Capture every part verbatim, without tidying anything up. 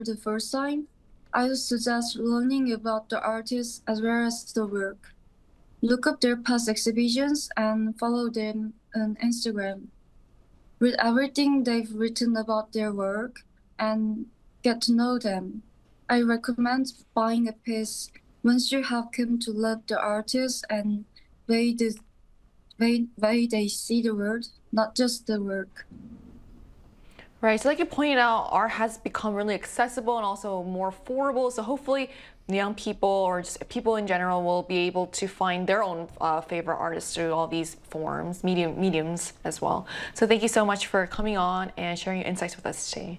the first time, I would suggest learning about the artist as well as the work. Look up their past exhibitions and follow them on Instagram. Read everything they've written about their work and get to know them. I recommend buying a piece once you have come to love the artist and way the way, way they see the world, not just the work. Right, so like you pointed out, art has become really accessible and also more affordable. So hopefully young people or just people in general will be able to find their own uh, favorite artists through all these forms, medium mediums as well. So thank you so much for coming on and sharing your insights with us today.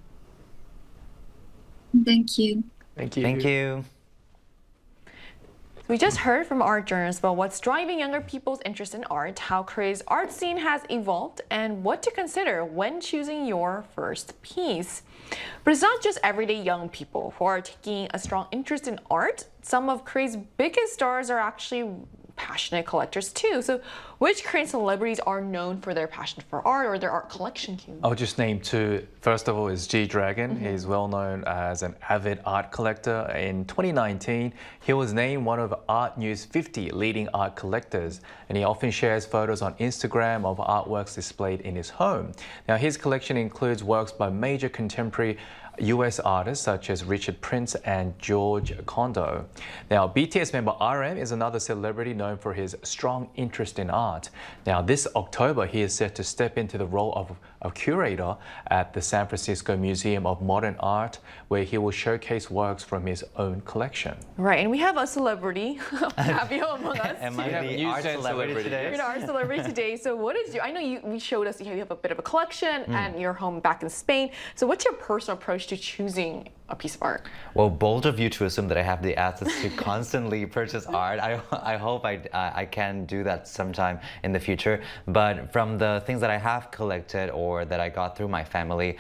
Thank you. Thank you. Thank you. We just heard from art journalists about what's driving younger people's interest in art, how Korea's art scene has evolved, and what to consider when choosing your first piece. But it's not just everyday young people who are taking a strong interest in art. Some of Korea's biggest stars are actually passionate collectors too. So which Korean celebrities are known for their passion for art or their art collection, Kyung? I'll just name two. First of all is G-Dragon. Mm-hmm. He's well known as an avid art collector. In twenty nineteen, he was named one of Art News fifty leading art collectors, and he often shares photos on Instagram of artworks displayed in his home. Now, his collection includes works by major contemporary U S artists such as Richard Prince and George Kondo. Now, B T S member R M is another celebrity known for his strong interest in art. Now, this October, he is set to step into the role of a curator at the San Francisco Museum of Modern Art, where he will showcase works from his own collection. Right, and we have a celebrity, Fabio, among us. Am I We have the news art gen celebrity celebrity. today? You're an art celebrity today. So what is your, I know you, you showed us you have a bit of a collection and you're home back in Spain. So what's your personal approach to choosing a piece of art? Well, bold of you to assume that I have the assets to constantly purchase art. I, I hope I, I can do that sometime in the future. But from the things that I have collected or that I got through my family,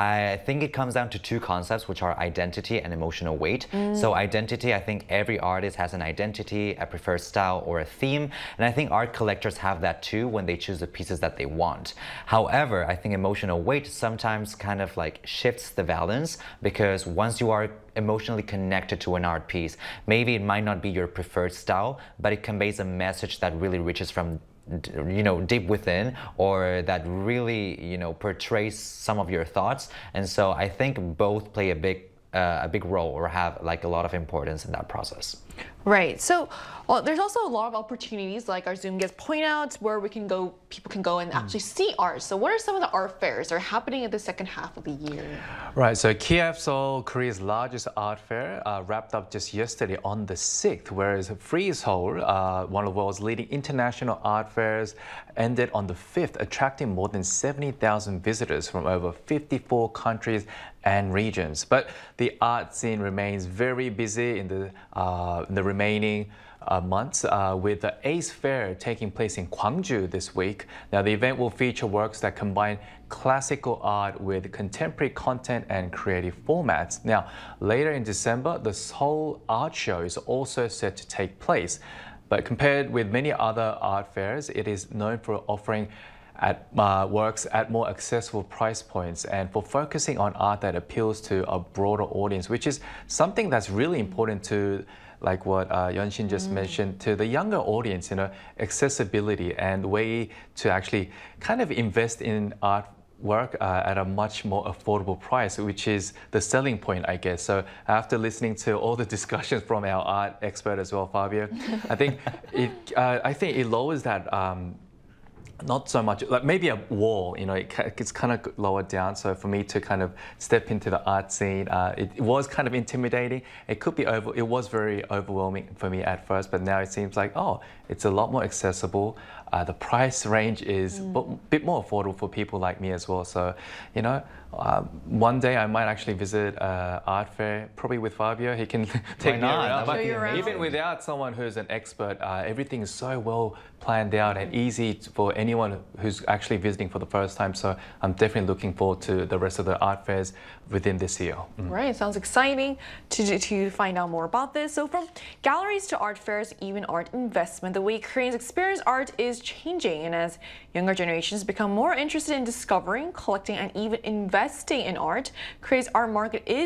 I think it comes down to two concepts, which are identity and emotional weight. Mm. So identity, I think every artist has an identity, a preferred style, or a theme. And I think art collectors have that too when they choose the pieces that they want. However, I think emotional weight sometimes kind of like shifts the balance, because once you are emotionally connected to an art piece, maybe it might not be your preferred style, but it conveys a message that really reaches from, you know, deep within, or that really, you know, portrays some of your thoughts. And so I think both play a big uh, a big role, or have like a lot of importance in that process. Right. So well, there's also a lot of opportunities, like our Zoom guests point out, where we can go, people can go and actually see art. So what are some of the art fairs that are happening in the second half of the year? Right, so Kiev Seoul, Korea's largest art fair, uh, wrapped up just yesterday on the sixth, whereas Frieze Seoul, uh, one of the world's leading international art fairs, ended on the fifth, attracting more than seventy thousand visitors from over fifty-four countries and regions. But the art scene remains very busy in the, uh, in the remaining Uh, months, uh, with the ACE Fair taking place in Gwangju this week. Now, the event will feature works that combine classical art with contemporary content and creative formats. Now, later in December, the Seoul Art Show is also set to take place. But compared with many other art fairs, it is known for offering at uh, works at more accessible price points and for focusing on art that appeals to a broader audience, which is something that's really important to, like what uh, Yeon-shin just mm. mentioned, to the younger audience, you know, accessibility and way to actually kind of invest in art work uh, at a much more affordable price, which is the selling point, I guess. So after listening to all the discussions from our art expert as well, Fabio, I think it, uh, I think it lowers that um, not so much, like maybe a wall, you know, it, it's kind of lowered down. So for me to kind of step into the art scene, uh, it, it was kind of intimidating. It could be over, it was very overwhelming for me at first, but now it seems like, oh, it's a lot more accessible. Uh, the price range is mm. a bit more affordable for people like me as well. So, you know, uh, one day I might actually visit uh, art fair, probably with Fabio. He can take me around. But around. Even without someone who's an expert, uh, everything is so well planned out and easy for anyone who's actually visiting for the first time. So I'm definitely looking forward to the rest of the art fairs within this year. Mm. Right, sounds exciting to, to find out more about this. So from galleries to art fairs, even art investment, the way Koreans experience art is changing. And as younger generations become more interested in discovering, collecting, and even investing in art, Korea's art market is